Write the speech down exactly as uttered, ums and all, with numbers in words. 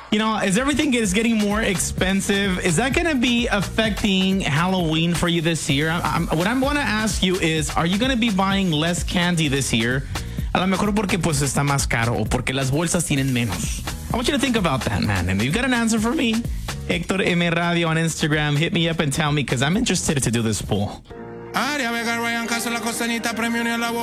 You know, as everything is getting more expensive, is that going to be affecting Halloween for you this year? I'm, I'm, what I want to ask you is, are you going to be buying less candy this year? A lo mejor porque pues está más caro o porque las bolsas tienen menos. I want you to think about that, man. And you've got an answer for me. Hector M. Radio on Instagram. Hit me up and tell me because I'm interested to do this poll.